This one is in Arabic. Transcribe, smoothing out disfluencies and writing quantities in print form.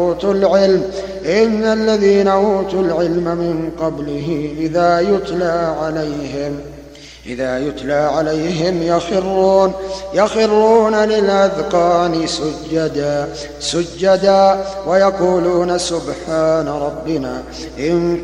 أوتوا العلم إن الذين أوتوا العلم من قبله إذا يتلى عليهم يخرون للأذقان سجدا ويقولون سبحان ربنا إن